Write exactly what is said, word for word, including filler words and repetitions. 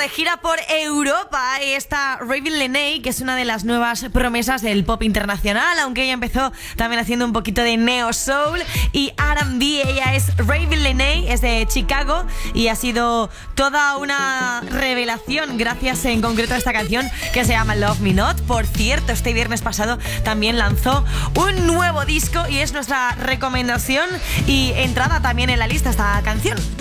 de gira por Europa está Raven Lenae, que es una de las nuevas promesas del pop internacional, aunque ella empezó también haciendo un poquito de neo soul y R and B. Ella es Raven Lenae, es de Chicago y ha sido toda una revelación gracias en concreto a esta canción que se llama Love Me Not. Por cierto, este viernes pasado también lanzó un nuevo disco y es nuestra recomendación y entrada también en la lista esta canción.